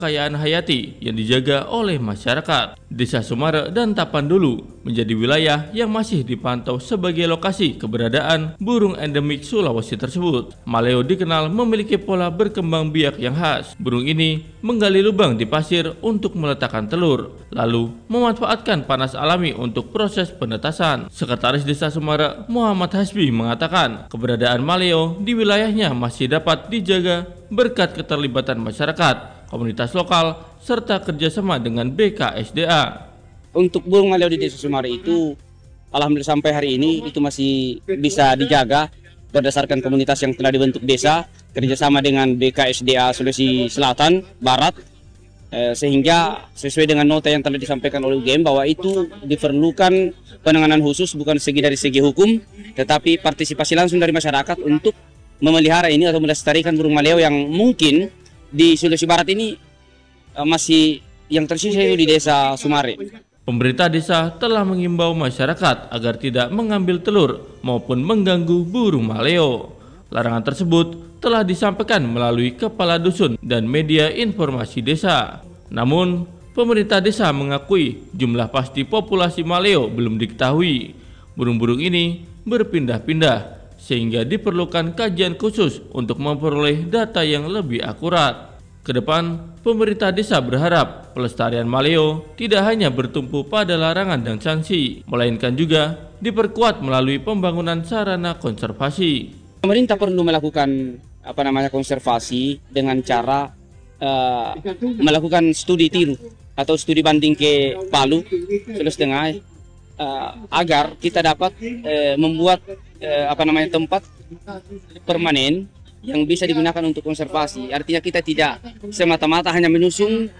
Kekayaan hayati yang dijaga oleh masyarakat. Desa Sumare dan Tapandulu menjadi wilayah yang masih dipantau sebagai lokasi keberadaan burung endemik Sulawesi tersebut. Maleo dikenal memiliki pola berkembang biak yang khas. Burung ini menggali lubang di pasir untuk meletakkan telur, lalu memanfaatkan panas alami untuk proses penetasan. Sekretaris Desa Sumare Muhammad Hasbi mengatakan keberadaan maleo di wilayahnya masih dapat dijaga berkat keterlibatan masyarakat, komunitas lokal, serta kerjasama dengan BKSDA. Untuk burung maleo di Desa Sumare itu, alhamdulillah sampai hari ini itu masih bisa dijaga berdasarkan komunitas yang telah dibentuk desa, kerjasama dengan BKSDA Sulawesi Selatan, Barat, sehingga sesuai dengan nota yang telah disampaikan oleh UGM bahwa itu diperlukan penanganan khusus bukan dari segi hukum, tetapi partisipasi langsung dari masyarakat untuk memelihara ini atau melestarikan burung maleo yang mungkin di Sulawesi Barat ini masih yang tersisa itu di Desa Sumare. Pemerintah desa telah mengimbau masyarakat agar tidak mengambil telur maupun mengganggu burung maleo. Larangan tersebut telah disampaikan melalui kepala dusun dan media informasi desa. Namun, pemerintah desa mengakui jumlah pasti populasi maleo belum diketahui. Burung-burung ini berpindah-pindah, sehingga diperlukan kajian khusus untuk memperoleh data yang lebih akurat. Kedepan, pemerintah desa berharap pelestarian maleo tidak hanya bertumpu pada larangan dan sanksi, melainkan juga diperkuat melalui pembangunan sarana konservasi. Pemerintah perlu melakukan konservasi dengan cara melakukan studi tiru atau studi banding ke Palu, Sulawesi Tengah, agar kita dapat membuat tempat permanen yang bisa digunakan untuk konservasi. Artinya kita tidak semata-mata hanya menyusun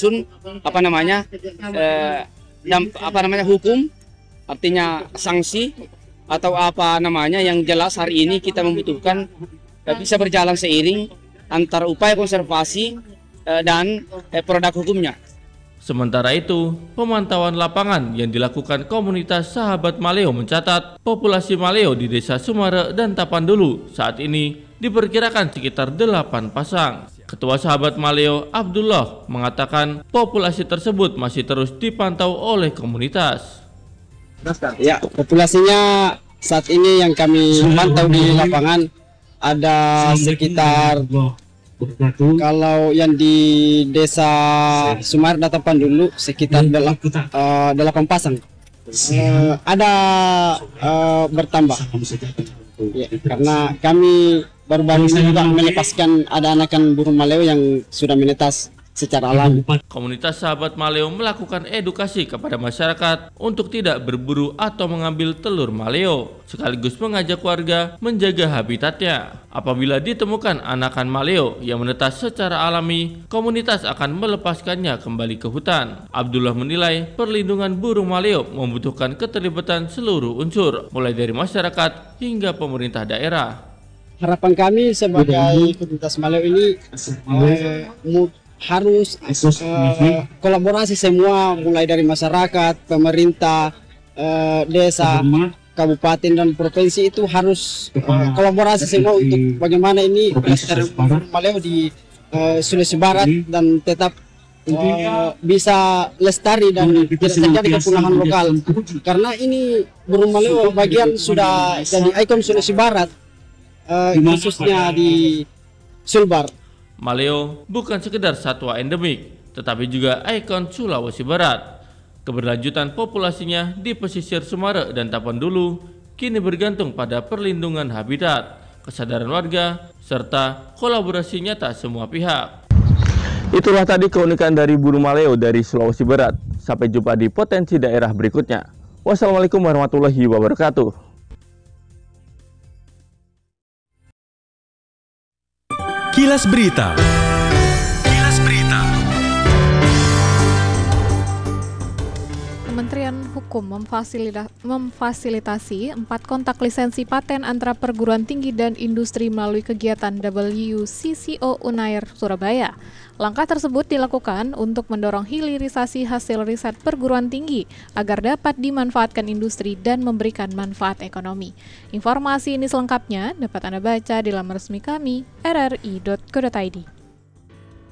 hukum, artinya sanksi atau yang jelas hari ini kita membutuhkan bisa berjalan seiring antara upaya konservasi dan produk hukumnya. Sementara itu, pemantauan lapangan yang dilakukan komunitas Sahabat Maleo mencatat populasi maleo di Desa Sumare dan Tapandulu saat ini diperkirakan sekitar 8 pasang. Ketua Sahabat Maleo Abdullah mengatakan populasi tersebut masih terus dipantau oleh komunitas. Ya, populasinya saat ini yang kami pantau di lapangan ada sekitar, kalau yang di Desa Sumare dan Tapandulu sekitar 8 pasang. Ada bertambah ya, karena kami baru-baru ini juga melepaskan ada anakan burung maleo yang sudah menetas secara alami. Komunitas Sahabat Maleo melakukan edukasi kepada masyarakat untuk tidak berburu atau mengambil telur maleo, sekaligus mengajak warga menjaga habitatnya. Apabila ditemukan anakan maleo yang menetas secara alami, komunitas akan melepaskannya kembali ke hutan. Abdullah menilai perlindungan burung maleo membutuhkan keterlibatan seluruh unsur, mulai dari masyarakat hingga pemerintah daerah. Harapan kami sebagai komunitas maleo ini harus kolaborasi semua, mulai dari masyarakat, pemerintah, desa, kabupaten dan provinsi itu harus kolaborasi semua untuk bagaimana ini pelestarian maleo di Sulawesi Barat dan tetap bisa lestari dan tidak terjadi kepunahan lokal. Karena ini burung maleo bagian sudah jadi ikon Sulawesi Barat, khususnya di Sulbar. Maleo bukan sekedar satwa endemik, tetapi juga ikon Sulawesi Barat. Keberlanjutan populasinya di pesisir Sumare dan Tapandulu kini bergantung pada perlindungan habitat, kesadaran warga, serta kolaborasi nyata semua pihak. Itulah tadi keunikan dari burung maleo dari Sulawesi Barat. Sampai jumpa di potensi daerah berikutnya. Wassalamualaikum warahmatullahi wabarakatuh. Kilas Berita. Kementerian Hukum memfasilitasi 4 kontak lisensi paten antara perguruan tinggi dan industri melalui kegiatan WCCO Unair Surabaya. Langkah tersebut dilakukan untuk mendorong hilirisasi hasil riset perguruan tinggi agar dapat dimanfaatkan industri dan memberikan manfaat ekonomi. Informasi ini selengkapnya dapat Anda baca di laman resmi kami rri.co.id.